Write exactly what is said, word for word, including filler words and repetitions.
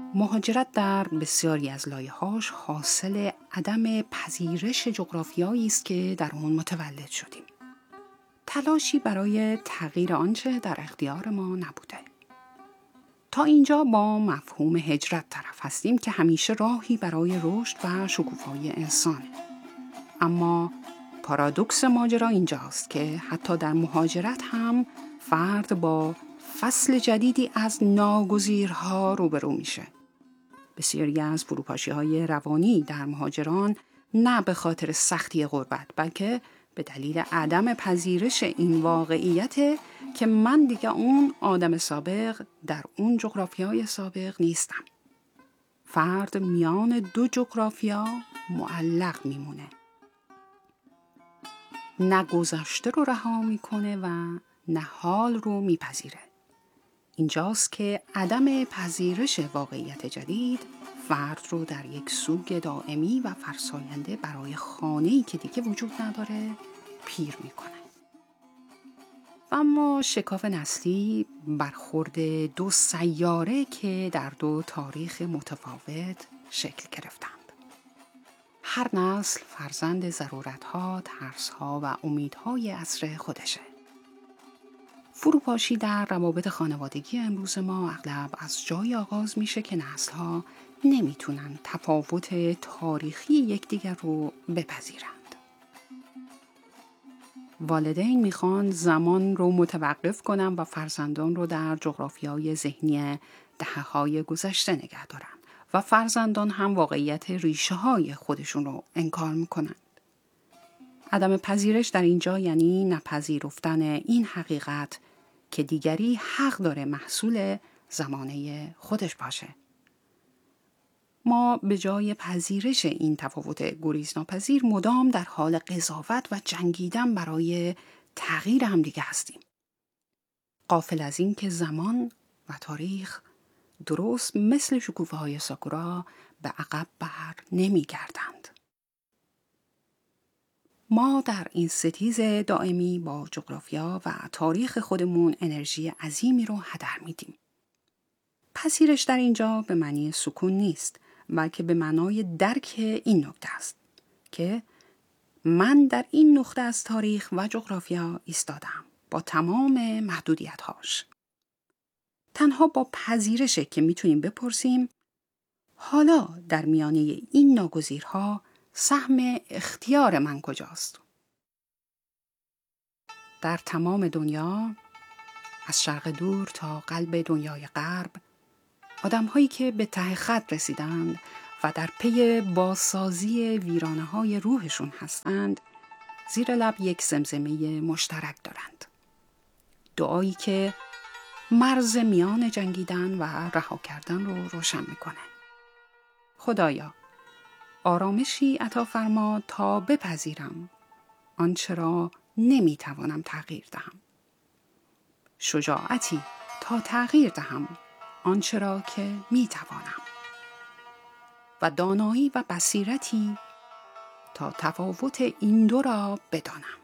مهاجرت در بسیاری از لایه‌هاش حاصل عدم پذیرش جغرافیایی است که در آن متولد شدیم. تلاشی برای تغییر آنچه در اختیار ما نبوده. تا اینجا با مفهوم هجرت طرف هستیم که همیشه راهی برای رشد و شکوفایی انسانه. اما پارادوکس ماجرا اینجاست که حتی در مهاجرت هم فرد با فصل جدیدی از ناگزیرها روبرو میشه. بسیاری از فروپاشی‌های روانی در مهاجران نه به خاطر سختی غربت بلکه به دلیل عدم پذیرش این واقعیت که من دیگه اون آدم سابق در اون جغرافیای سابق نیستم. فرد میان دو جغرافیا معلق میمونه. نه گذشته رو رها میکنه و نه حال رو میپذیره. اینجاست که عدم پذیرش واقعیت جدید فرد رو در یک سوگ دائمی و فرساینده برای خانه‌ای که دیگه وجود نداره پیر میکنه. اما شکاف نسلی برخورد دو سیاره که در دو تاریخ متفاوت شکل گرفتند. هر نسل فرزند ضرورت‌ها، ترس‌ها و امیدهای عصر خودشه. فروپاشی در روابط خانوادگی امروز ما اغلب از جای آغاز میشه که نسل‌ها نمیتونن تفاوت تاریخی یکدیگر رو بپذیرند. والدین میخوان زمان رو متوقف کنن و فرزندان رو در جغرافیای ذهنی دهه‌های گذشته نگه دارن و فرزندان هم واقعیت ریشه های خودشون رو انکار میکنن. عدم پذیرش در اینجا یعنی نپذیرفتن این حقیقت که دیگری حق داره محصول زمانه خودش باشه. ما به جای پذیرش این تفاوت گریزناپذیر مدام در حال قضاوت و جنگیدن برای تغییر همدیگه هستیم. غافل از این که زمان و تاریخ درست مثل شکوفه‌های ساکورا به عقب بر نمی گردند. ما در این ستیز دائمی با جغرافیا و تاریخ خودمون انرژی عظیمی رو هدر میدیم. پذیرش در اینجا به معنی سکون نیست، بلکه به معنای درک این نکته است که من در این نقطه از تاریخ و جغرافیا ایستادم با تمام محدودیت‌هاش. تنها با پذیرشه که میتونیم بپرسیم حالا در میانه این ناگزیرها سهم اختیار من کجاست؟ در تمام دنیا، از شرق دور تا قلب دنیای غرب، آدم‌هایی که به ته خط رسیدند و در پی بازسازی ویرانه‌های روحشون هستند، زیر لب یک زمزمه مشترک دارند. دعایی که مرز میان جنگیدن و رها کردن رو روشن میکنه. خدایا، آرامشی عطا فرما تا بپذیرم آنچه را نمیتوانم تغییر دهم. شجاعتی تا تغییر دهم آنچه را که میتوانم. و دانایی و بصیرتی تا تفاوت این دو را بدانم.